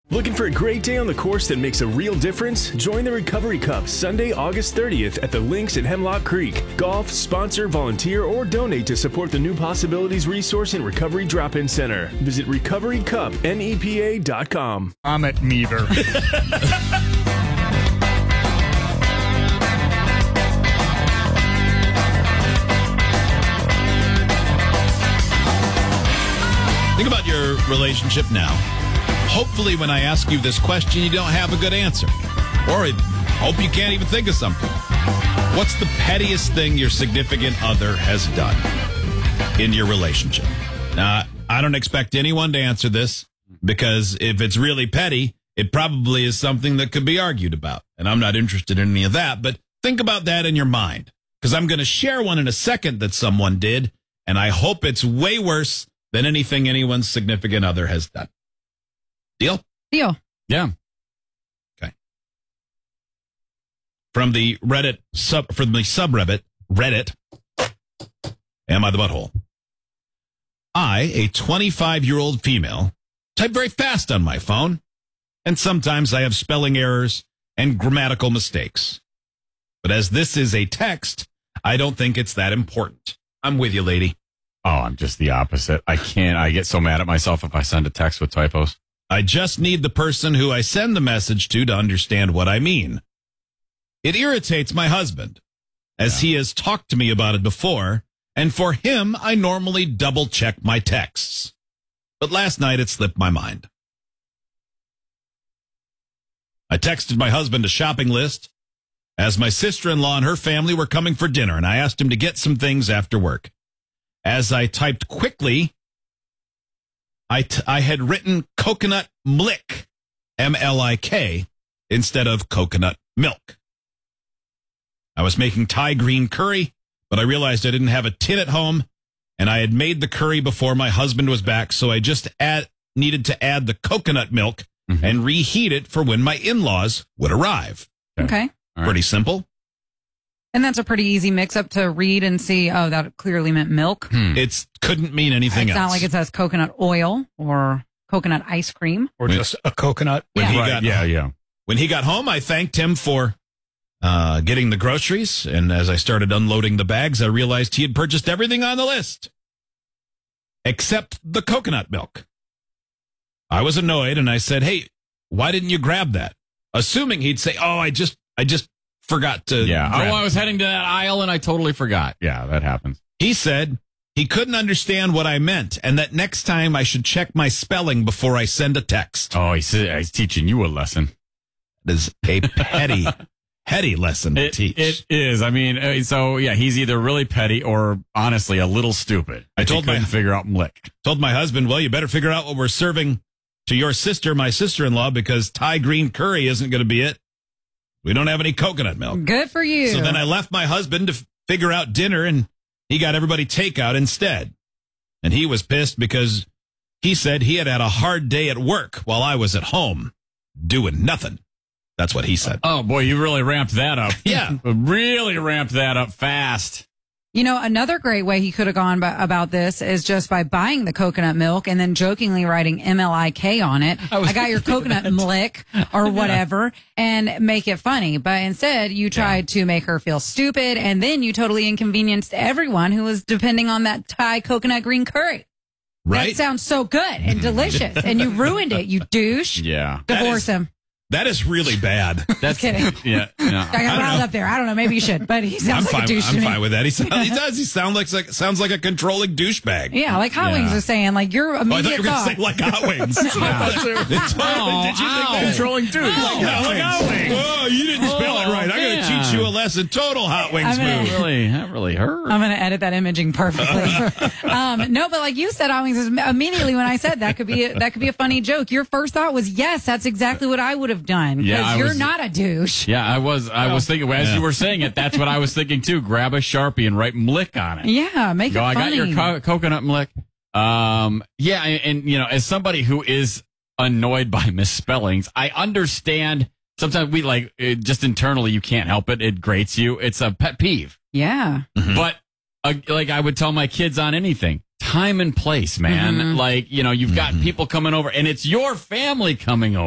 Looking for a great day on the course that makes a real difference? Join the Recovery Cup Sunday, August 30th at the Links at Hemlock Creek. Golf, sponsor, volunteer, or donate to support the New Possibilities Resource and Recovery Drop-In Center. Visit recoverycupnepa.com. I'm at Meaver. Think about your relationship now. Hopefully, when I ask you this question, you don't have a good answer. Or I hope you can't even think of something. What's the pettiest thing your significant other has done in your relationship? Now, I don't expect anyone to answer this, because if it's really petty, it probably is something that could be argued about. And I'm not interested in any of that. But think about that in your mind, because I'm going to share one in a second that someone did, and I hope it's way worse than anything anyone's significant other has done. Deal? Deal. Yeah. Okay. From the subreddit, Reddit, Am I the Butthole? I, a 25-year-old female, type very fast on my phone, and sometimes I have spelling errors and grammatical mistakes. But as this is a text, I don't think it's that important. I'm with you, lady. Oh, I'm just the opposite. I get so mad at myself if I send a text with typos. I just need the person who I send the message to understand what I mean. It irritates my husband, as he has talked to me about it before, and for him, I normally double-check my texts. But last night, it slipped my mind. I texted my husband a shopping list, as my sister-in-law and her family were coming for dinner, and I asked him to get some things after work. As I typed quickly, I had written coconut mlik, M-L-I-K, instead of coconut milk. I was making Thai green curry, but I realized I didn't have a tin at home, and I had made the curry before my husband was back, so I just needed to add the coconut milk and reheat it for when my in-laws would arrive. Okay. Pretty simple. And that's a pretty easy mix-up to read and see, oh, that clearly meant milk. It couldn't mean anything It's else. not like it says coconut oil or coconut ice cream. Or just a coconut. When he Right, got When he got home, I thanked him for getting the groceries, and as I started unloading the bags, I realized he had purchased everything on the list, except the coconut milk. I was annoyed, and I said, hey, why didn't you grab that? Assuming he'd say, oh, I just forgot to grab I was heading to that aisle, and I totally forgot. Yeah, that happens. He said he couldn't understand what I meant, and that next time I should check my spelling before I send a text. Oh, he's teaching you a lesson. It is a petty lesson to teach. It is. I mean, he's either really petty or honestly a little stupid. I couldn't figure out mlik. Told my husband, well, you better figure out what we're serving to your sister, my sister-in-law, because Thai green curry isn't going to be it. We don't have any coconut milk. Good for you. So then I left my husband to figure out dinner, and he got everybody takeout instead. And he was pissed because he said he had had a hard day at work while I was at home doing nothing. That's what he said. Oh, boy, you really ramped that up. Yeah. Really ramped that up fast. You know, another great way he could have gone about this is just by buying the coconut milk and then jokingly writing MLIK on it. I got your coconut mlik or whatever and make it funny. But instead, you tried to make her feel stupid, and then you totally inconvenienced everyone who was depending on that Thai coconut green curry. Right? That sounds so good and delicious, and you ruined it, you douche. Yeah. Divorce him. That is really bad. Just kidding. Yeah. I got riled up there. I don't know. Maybe you should, but he sounds like a douche to me. I'm fine with that. He does. He sounds like a controlling douchebag. Yeah, like Hot Wings are saying, like your immediate I thought you were going to say like Hot Wings. Did you think controlling douche? Like Hot Wings. Oh, you didn't spell it right. I'm going to teach you a lesson. Total Hot Wings move. That really hurt. I'm going to edit that imaging perfectly. No, but like you said, Hot Wings is immediately when I said that could be a funny joke. Your first thought was, yes, that's exactly what I would have done. Because you're not a douche. Yeah, I was thinking, as you were saying it, that's what I was thinking too. Grab a Sharpie and write mlik on it. Yeah, make it funny. I got your coconut mlik. Yeah, and you know, as somebody who is annoyed by misspellings, I understand sometimes we just internally you can't help it. It grates you. It's a pet peeve. Yeah. Mm-hmm. But like I would tell my kids on anything, time and place, man. Mm-hmm. Like, you know, you've got people coming over and it's your family coming over.